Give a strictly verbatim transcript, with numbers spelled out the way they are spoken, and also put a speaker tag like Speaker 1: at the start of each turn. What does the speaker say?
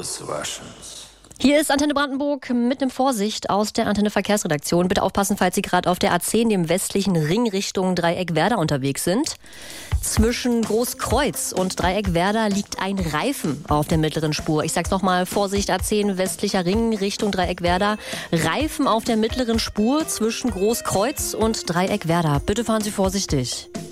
Speaker 1: ihres Waschens.
Speaker 2: Hier ist Antenne Brandenburg mit einem Vorsicht aus der Antenne Verkehrsredaktion. Bitte aufpassen, falls Sie gerade auf der A zehn, dem westlichen Ring Richtung Dreieckwerder unterwegs sind. Zwischen Großkreuz und Dreieckwerder liegt ein Reifen auf der mittleren Spur. Ich sag's nochmal, Vorsicht, A zehn, westlicher Ring Richtung Dreieckwerder. Reifen auf der mittleren Spur zwischen Großkreuz und Dreieckwerder. Bitte fahren Sie vorsichtig.